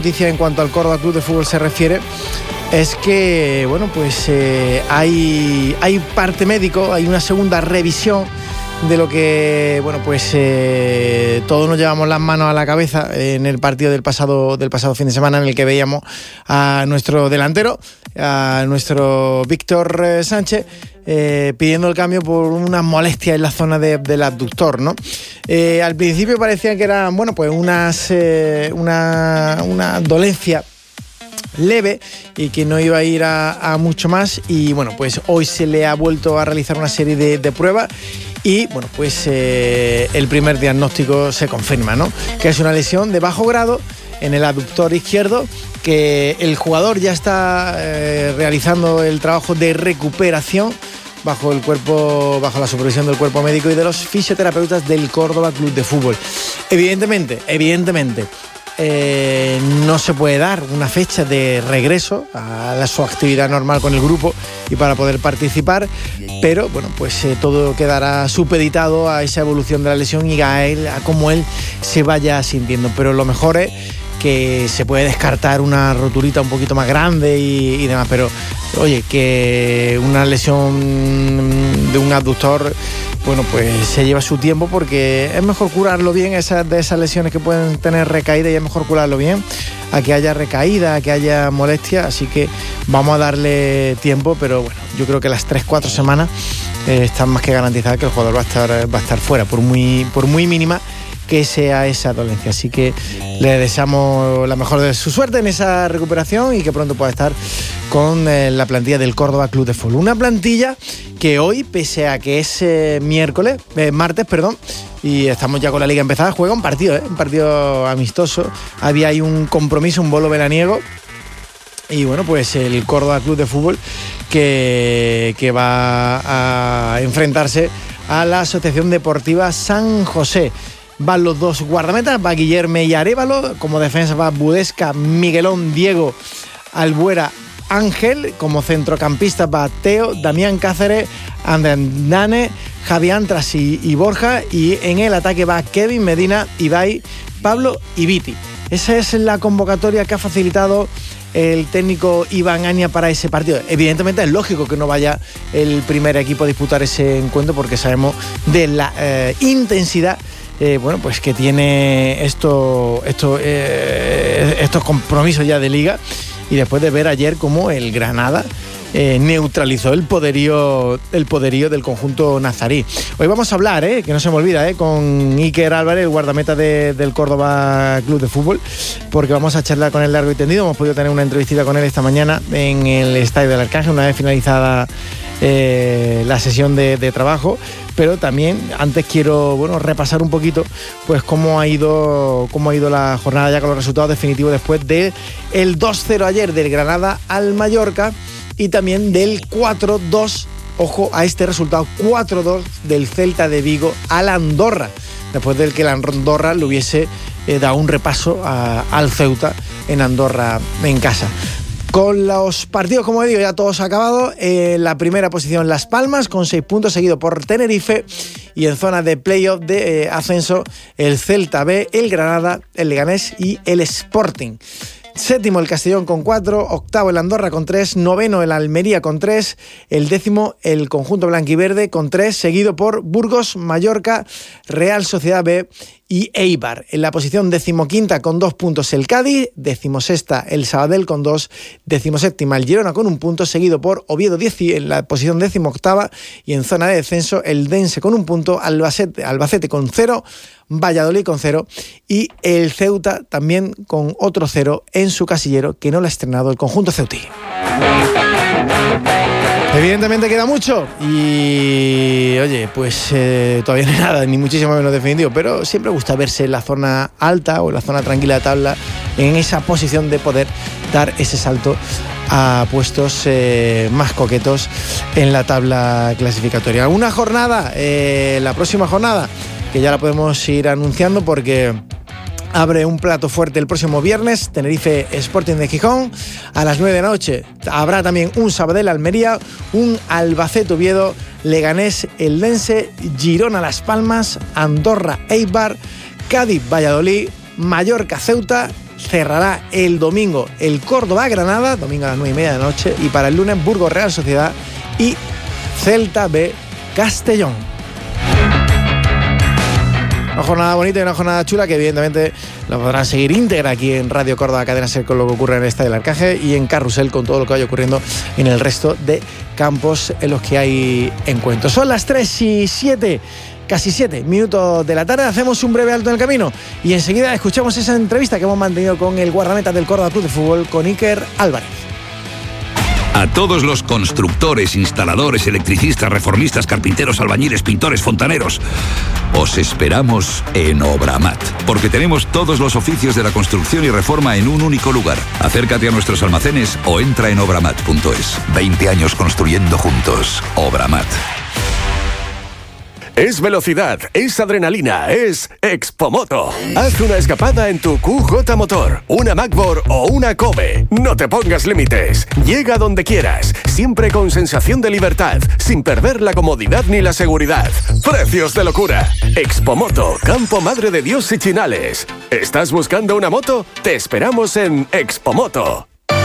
noticia en cuanto al Córdoba Club de Fútbol se refiere es que, bueno, pues hay parte médico, hay una segunda revisión de lo que, bueno, pues todos nos llevamos las manos a la cabeza en el partido del pasado fin de semana, en el que veíamos a nuestro delantero, a nuestro Víctor Sánchez, pidiendo el cambio por unas molestias en la zona del abductor, ¿no? Al principio parecía que eran, bueno, pues una dolencia leve y que no iba a ir a mucho más, y bueno, pues hoy se le ha vuelto a realizar una serie de pruebas y bueno, pues el primer diagnóstico se confirma, ¿no? Que es una lesión de bajo grado en el abductor izquierdo, que el jugador ya está realizando el trabajo de recuperación bajo la supervisión del cuerpo médico y de los fisioterapeutas del Córdoba Club de Fútbol. Evidentemente, no se puede dar una fecha de regreso a su actividad normal con el grupo y para poder participar, pero bueno, pues todo quedará supeditado a esa evolución de la lesión y a cómo él se vaya sintiendo. Pero lo mejor es que se puede descartar una roturita un poquito más grande y demás, pero oye, que una lesión de un abductor, bueno, pues se lleva su tiempo, porque es mejor curarlo bien, de esas lesiones que pueden tener recaída, y es mejor curarlo bien a que haya recaída, a que haya molestia. Así que vamos a darle tiempo, pero bueno, yo creo que las 3-4 semanas están más que garantizadas que el jugador va a estar fuera, por muy mínima que sea esa dolencia. Así que le deseamos la mejor de su suerte en esa recuperación y que pronto pueda estar con la plantilla del Córdoba Club de Fútbol. Una plantilla que hoy, pese a que es martes, y estamos ya con la liga empezada, juega un partido amistoso. Había ahí un compromiso, un bolo veraniego, y bueno, pues el Córdoba Club de Fútbol que va a enfrentarse a la Asociación Deportiva San José. Van los dos guardametas, va Guillermo y Arévalo. Como defensa va Budesca, Miguelón, Diego, Albuera, Ángel. Como centrocampista va Teo, Damián Cáceres, Andrés, Javi Antras y Borja. Y en el ataque va Kevin, Medina, Ibai, Pablo y Viti. Esa es la convocatoria que ha facilitado el técnico Iván Ania para ese partido. Evidentemente es lógico que no vaya el primer equipo a disputar ese encuentro, porque sabemos de la intensidad pues que tiene estos compromisos ya de liga, y después de ver ayer cómo el Granada neutralizó el poderío del conjunto nazarí. Hoy vamos a hablar, que no se me olvida, con Iker Álvarez, el guardameta del Córdoba Club de Fútbol, porque vamos a charlar con él largo y tendido. Hemos podido tener una entrevista con él esta mañana en el Estadio del Arcángel, una vez finalizada la sesión de trabajo. Pero también antes quiero repasar un poquito pues cómo ha ido la jornada ya con los resultados definitivos después del 2-0 ayer del Granada al Mallorca, y también del 4-2, ojo a este resultado, 4-2 del Celta de Vigo al Andorra, después del que el Andorra le hubiese dado un repaso al Ceuta en Andorra en casa. Con los partidos, como digo, ya todos acabados. La primera posición Las Palmas con 6 puntos, seguido por Tenerife, y en zona de playoff de ascenso el Celta B, el Granada, el Leganés y el Sporting. Séptimo el Castellón con 4, octavo el Andorra con 3, noveno el Almería con 3, el décimo el conjunto blanquiverde con 3, seguido por Burgos, Mallorca, Real Sociedad B y Eibar. En la posición decimoquinta con 2 puntos el Cádiz, decimosexta el Sabadell con 2, decimoséptima el Girona con 1 punto, seguido por Oviedo en la posición decimoctava, y en zona de descenso el Dense con 1 punto, Albacete con 0, Valladolid con 0 y el Ceuta también con otro 0 en su casillero, que no lo ha estrenado el conjunto ceutí. Evidentemente queda mucho y oye, pues todavía no hay nada, ni muchísimo menos definitivo, pero siempre gusta verse en la zona alta o en la zona tranquila de tabla, en esa posición de poder dar ese salto a puestos más coquetos en la tabla clasificatoria. Una jornada, la próxima jornada, que ya la podemos ir anunciando porque abre un plato fuerte el próximo viernes, Tenerife Sporting de Gijón. A las 9 de la noche habrá también un Sabadell Almería, un Albacete Oviedo, Leganés Eldense, Girona Las Palmas, Andorra Eibar, Cádiz Valladolid, Mallorca Ceuta, cerrará el domingo el Córdoba-Granada, domingo a las 9:30 de la noche, y para el lunes Burgos Real Sociedad y Celta B Castellón. Una jornada bonita y una jornada chula que evidentemente la podrán seguir íntegra aquí en Radio Córdoba Cadena Ser con lo que ocurre en el Estadio del Arcángel y en Carrusel con todo lo que vaya ocurriendo en el resto de campos en los que hay encuentros. Son las 3:07, casi 7 minutos de la tarde. Hacemos un breve alto en el camino y enseguida escuchamos esa entrevista que hemos mantenido con el guardameta del Córdoba Club de Fútbol, con Iker Álvarez. A todos los constructores, instaladores, electricistas, reformistas, carpinteros, albañiles, pintores, fontaneros, os esperamos en Obramat, porque tenemos todos los oficios de la construcción y reforma en un único lugar. Acércate a nuestros almacenes o entra en obramat.es. 20 años construyendo juntos. Obramat. Es velocidad, es adrenalina, es Expomoto. Haz una escapada en tu QJ Motor, una Macbor o una Kobe. No te pongas límites. Llega donde quieras, siempre con sensación de libertad, sin perder la comodidad ni la seguridad. Precios de locura. Expomoto, Campo Madre de Dios y Chinales. ¿Estás buscando una moto? Te esperamos en Expomoto.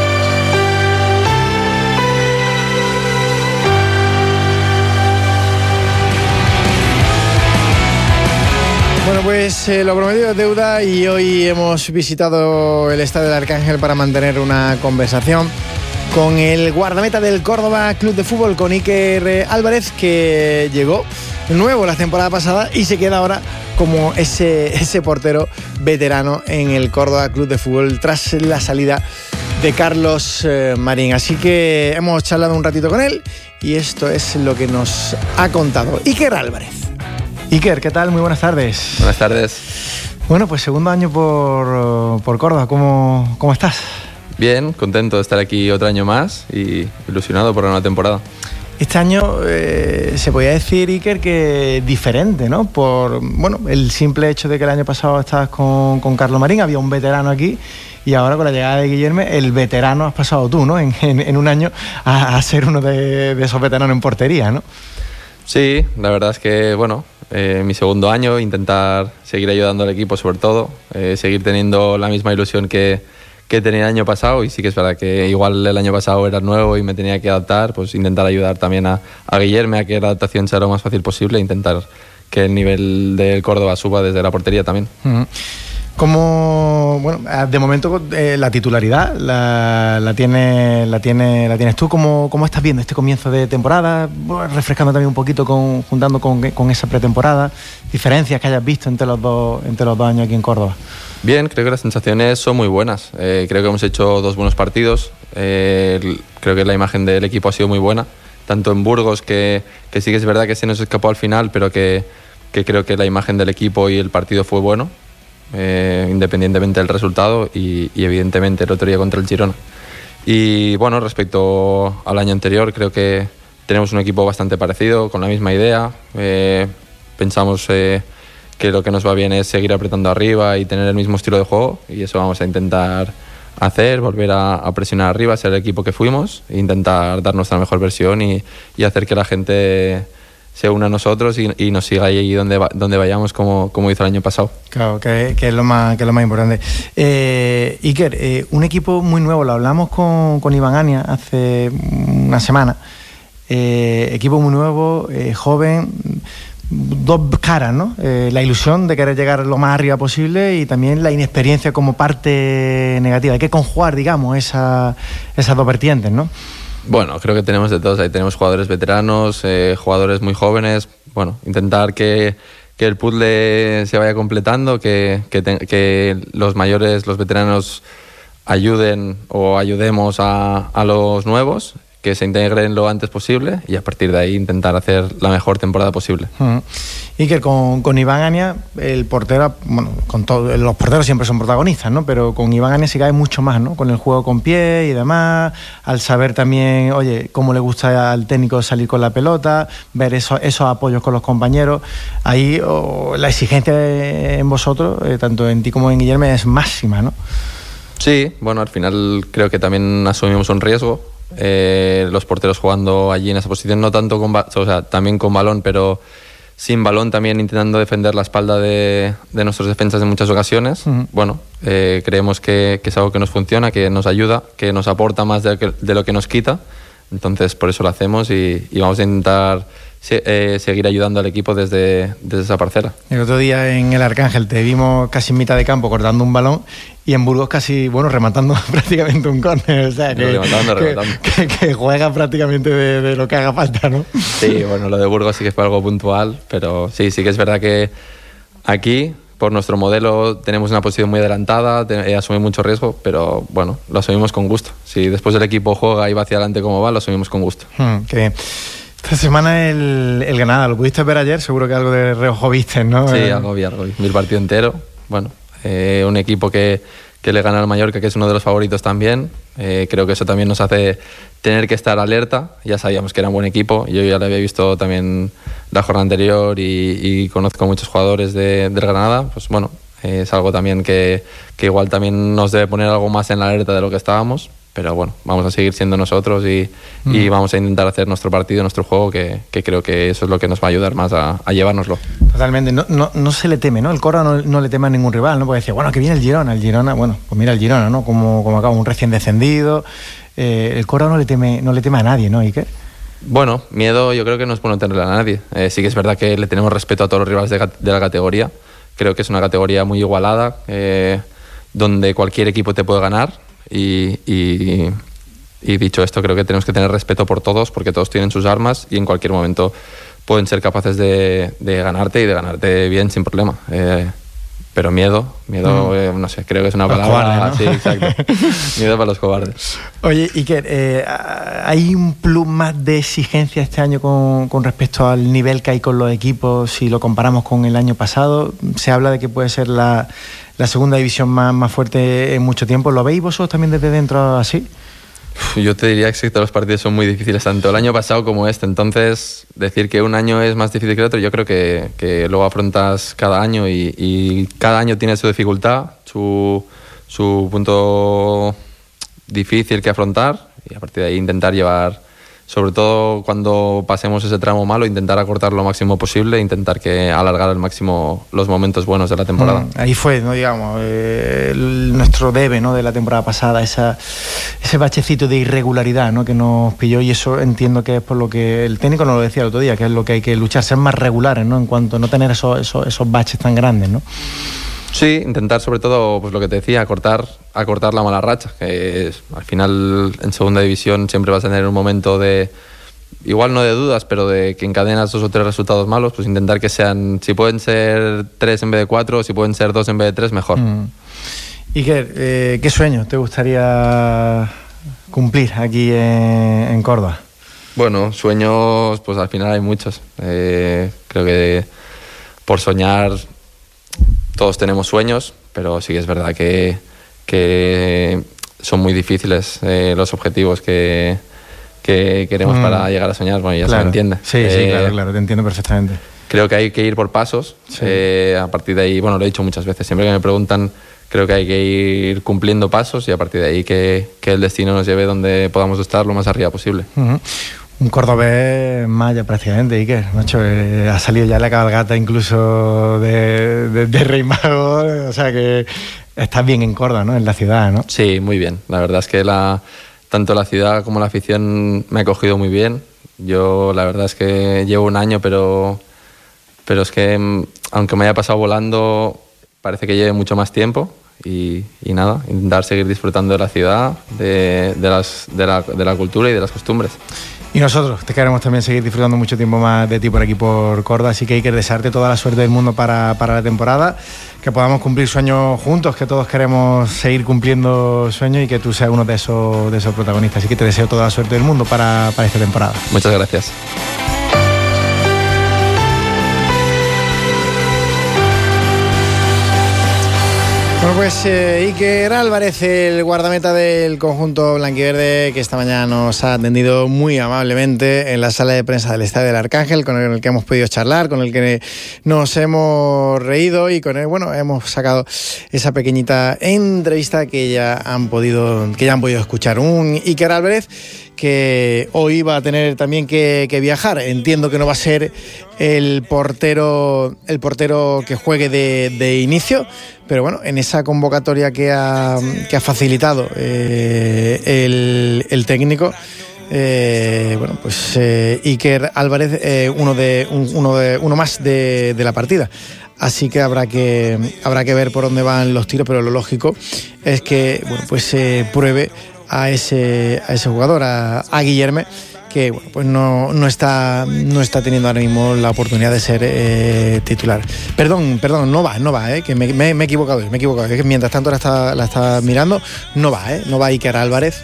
Bueno, pues lo prometido es deuda y hoy hemos visitado el Estadio del Arcángel para mantener una conversación con el guardameta del Córdoba Club de Fútbol, con Iker Álvarez, que llegó nuevo la temporada pasada y se queda ahora como ese portero veterano en el Córdoba Club de Fútbol tras la salida de Carlos Marín. Así que hemos charlado un ratito con él y esto es lo que nos ha contado Iker Álvarez. Iker, ¿qué tal? Muy buenas tardes. Buenas tardes. Bueno, pues segundo año por Córdoba. ¿Cómo estás? Bien, contento de estar aquí otro año más y ilusionado por la nueva temporada. Este año se podía decir, Iker, que diferente, ¿no? Por el simple hecho de que el año pasado estabas con Carlos Marín, había un veterano aquí, y ahora con la llegada de Guillermo, el veterano has pasado tú, ¿no? En un año a ser uno de esos veteranos en portería, ¿no? Sí, la verdad es que, mi segundo año, intentar seguir ayudando al equipo sobre todo, seguir teniendo la misma ilusión que tenía el año pasado, y sí que es verdad que igual el año pasado era nuevo y me tenía que adaptar, pues intentar ayudar también a Guillermo a que la adaptación sea lo más fácil posible e intentar que el nivel del Córdoba suba desde la portería también. Uh-huh. De momento la titularidad la tienes tú. ¿Cómo estás viendo este comienzo de temporada? Refrescando también un poquito juntando con esa pretemporada, diferencias que hayas visto entre los dos años aquí en Córdoba. Bien, creo que las sensaciones son muy buenas. Creo que hemos hecho 2 buenos partidos. Creo que la imagen del equipo ha sido muy buena, tanto en Burgos, que sí que es verdad que se nos escapó al final, pero que creo que la imagen del equipo y el partido fue bueno, independientemente del resultado, y evidentemente el otro día contra el Girona. Y respecto al año anterior, creo que tenemos un equipo bastante parecido, con la misma idea. Pensamos que lo que nos va bien es seguir apretando arriba y tener el mismo estilo de juego, y eso vamos a intentar hacer, volver a presionar arriba, ser el equipo que fuimos, e intentar dar nuestra mejor versión y hacer que la gente se una a nosotros y nos siga ahí donde vayamos, como hizo el año pasado. Claro, que es lo más importante. Iker, un equipo muy nuevo, lo hablamos con Iván Ania hace una semana. Equipo muy nuevo, joven, 2 caras, ¿no? La ilusión de querer llegar lo más arriba posible y también la inexperiencia como parte negativa. Hay que conjugar, digamos, esas 2 vertientes, ¿no? Bueno, creo que tenemos de todos. Ahí tenemos jugadores veteranos, jugadores muy jóvenes. Intentar que el puzzle se vaya completando, que los mayores, los veteranos, ayuden o ayudemos a los nuevos, que se integren lo antes posible, y a partir de ahí intentar hacer la mejor temporada posible. Uh-huh. Y que con Iván Ania, el portero, los porteros siempre son protagonistas, ¿no? Pero con Iván Ania se cae mucho más, ¿no? Con el juego con pie y demás, al saber también, cómo le gusta al técnico salir con la pelota, ver esos apoyos con los compañeros. Ahí la exigencia en vosotros, tanto en ti como en Guillermo, es máxima, ¿no? Sí, al final creo que también asumimos un riesgo. Los porteros jugando allí en esa posición, no tanto también con balón, pero sin balón también intentando defender la espalda de nuestros defensas en muchas ocasiones. Bueno, creemos que es algo que nos funciona, que nos ayuda, que nos aporta más de lo que nos quita. Entonces por eso lo hacemos y vamos a intentar seguir ayudando al equipo desde esa parcela. El otro día en el Arcángel te vimos casi en mitad de campo cortando un balón y en Burgos casi, rematando prácticamente un córner, o sea, que juega prácticamente de lo que haga falta, ¿no? Sí, bueno, lo de Burgos sí que fue algo puntual, pero sí que es verdad que aquí, por nuestro modelo, tenemos una posición muy adelantada, asumimos mucho riesgo, pero bueno, lo asumimos con gusto. Si después el equipo juega y va hacia adelante como va, lo asumimos con gusto. Qué bien. Esta semana el Granada, ¿lo pudiste ver ayer? Seguro que algo de reojo viste, ¿no? Sí, algo vi. Vi el partido entero. Bueno, un equipo que le gana al Mallorca, que es uno de los favoritos también. Creo que eso también nos hace tener que estar alerta. Ya sabíamos que era un buen equipo. Yo ya lo había visto también la jornada anterior y conozco a muchos jugadores del Granada. Pues bueno, es algo también que igual también nos debe poner algo más en la alerta de lo que estábamos. Pero bueno, vamos a seguir siendo nosotros y vamos a intentar hacer nuestro partido, nuestro juego, que creo que eso es lo que nos va a ayudar más a llevárnoslo. Totalmente, no se le teme, ¿no? El Córdoba no le teme a ningún rival, ¿no? Porque decía, que viene el Girona, bueno, pues mira el Girona, ¿no? Como acaba un recién descendido, el Córdoba no le teme a nadie, ¿no? ¿Y qué? Bueno, miedo yo creo que no es bueno tenerle a nadie. Sí que es verdad que le tenemos respeto a todos los rivales de la categoría. Creo que es una categoría muy igualada, donde cualquier equipo te puede ganar. Y dicho esto, creo que tenemos que tener respeto por todos, porque todos tienen sus armas y en cualquier momento pueden ser capaces de ganarte y de ganarte bien sin problema. Pero miedo, no sé, creo que es una palabra. Cobarde, ¿no? Sí, exacto. Miedo para los cobardes. Oye, Iker, ¿hay un plus más de exigencia este año con respecto al nivel que hay con los equipos si lo comparamos con el año pasado? Se habla de que puede ser la segunda división más fuerte en mucho tiempo. ¿Lo veis vosotros también desde dentro así? Yo te diría que todos los partidos son muy difíciles, tanto el año pasado como este. Entonces, decir que un año es más difícil que el otro, yo creo que luego afrontas cada año y cada año tiene su dificultad, su punto difícil que afrontar, y a partir de ahí intentar llevar, sobre todo cuando pasemos ese tramo malo, intentar acortar lo máximo posible, intentar alargar al máximo los momentos buenos de la temporada. Ahí fue, ¿no? Digamos, nuestro debe, ¿no? De la temporada pasada, ese bachecito de irregularidad, ¿no? Que nos pilló, y eso entiendo que es por lo que el técnico nos lo decía el otro día, que es lo que hay que luchar, ser más regulares, ¿no? En cuanto a no tener esos baches tan grandes, ¿no? Sí, intentar sobre todo, pues lo que te decía, acortar la mala racha, que al final en segunda división siempre vas a tener un momento de, igual no de dudas, pero de que encadenas 2 o 3 resultados malos, pues intentar que sean, si pueden ser 3 en vez de 4, si pueden ser 2 en vez de 3, mejor. Iker, ¿qué sueño te gustaría cumplir aquí en Córdoba? Bueno, sueños, pues al final hay muchos. Creo que por soñar todos tenemos sueños, pero sí que es verdad que son muy difíciles los objetivos que queremos para llegar a soñar. Bueno, ya claro. Se me entiende. Sí, claro, te entiendo perfectamente. Creo que hay que ir por pasos. Sí. A partir de ahí, bueno, lo he dicho muchas veces, siempre que me preguntan, creo que hay que ir cumpliendo pasos y a partir de ahí que el destino nos lleve donde podamos estar lo más arriba posible. Un cordobés maya prácticamente, Iker, macho, ha salido ya la cabalgata incluso de Rey Mago, o sea que estás bien en Córdoba, ¿no? En la ciudad, ¿no? Sí, muy bien. La verdad es que tanto la ciudad como la afición me ha acogido muy bien. Yo la verdad es que llevo un año, pero es que aunque me haya pasado volando, parece que lleve mucho más tiempo. Y nada, intentar seguir disfrutando de la ciudad, de la cultura y de las costumbres. Y nosotros te queremos también seguir disfrutando mucho tiempo más de ti por aquí por Córdoba, así que hay que desearte toda la suerte del mundo para la temporada, que podamos cumplir sueños juntos, que todos queremos seguir cumpliendo sueños y que tú seas uno de esos protagonistas, así que te deseo toda la suerte del mundo para esta temporada. Muchas gracias. Bueno, pues Iker Álvarez, el guardameta del conjunto blanquiverde, que esta mañana nos ha atendido muy amablemente en la sala de prensa del Estadio del Arcángel, con el que hemos podido charlar, con el que nos hemos reído y con él, bueno, hemos sacado esa pequeñita entrevista que ya han podido escuchar. Un Iker Álvarez que hoy va a tener también que viajar. Entiendo que no va a ser el portero que juegue de inicio, pero bueno, en esa convocatoria que ha facilitado el técnico, bueno, pues Iker Álvarez, uno más de la partida. Así que habrá que ver por dónde van los tiros, pero lo lógico es que, bueno, pues pruebe a ese jugador, a Guillerme, que bueno, pues no está teniendo ahora mismo la oportunidad de ser titular. Perdón, no va, que me he equivocado, es que mientras tanto la está mirando, no va Iker Álvarez,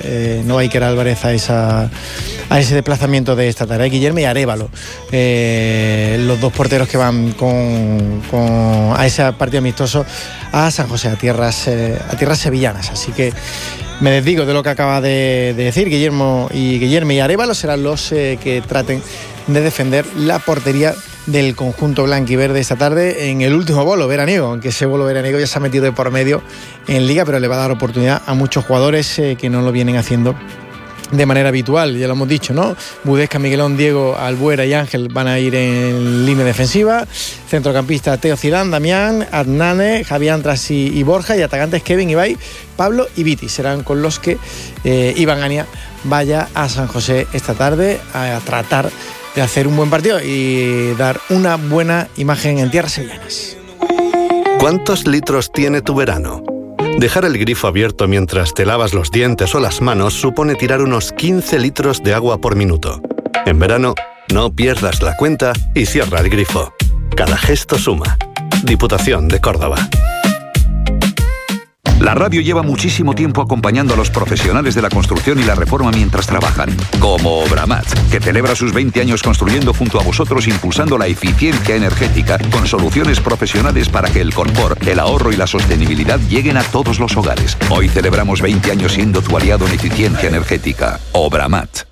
a ese desplazamiento de esta tarde. Guillermo y Arévalo, los dos porteros que van a ese partido amistoso a San José, a tierras sevillanas. Así que me desdigo de lo que acaba de decir. Guillermo y Arévalo serán los que traten de defender la portería del conjunto blanquiverde esta tarde en el último bolo veraniego, aunque ese bolo veraniego ya se ha metido de por medio en Liga, pero le va a dar oportunidad a muchos jugadores que no lo vienen haciendo de manera habitual. Ya lo hemos dicho, ¿no? Budesca, Miguelón, Diego, Albuera y Ángel van a ir en línea defensiva. Centrocampista Teo Zidane, Damián, Adnane, Javi Antras y Borja, y atacantes Kevin, Ibai, Pablo y Viti. Serán con los que Iván Ania vaya a San José esta tarde a tratar de hacer un buen partido y dar una buena imagen en tierras sevillanas. ¿Cuántos litros tiene tu verano? Dejar el grifo abierto mientras te lavas los dientes o las manos supone tirar unos 15 litros de agua por minuto. En verano, no pierdas la cuenta y cierra el grifo. Cada gesto suma. Diputación de Córdoba. La radio lleva muchísimo tiempo acompañando a los profesionales de la construcción y la reforma mientras trabajan, como Obramat, que celebra sus 20 años construyendo junto a vosotros, impulsando la eficiencia energética con soluciones profesionales para que el confort, el ahorro y la sostenibilidad lleguen a todos los hogares. Hoy celebramos 20 años siendo tu aliado en eficiencia energética. Obramat.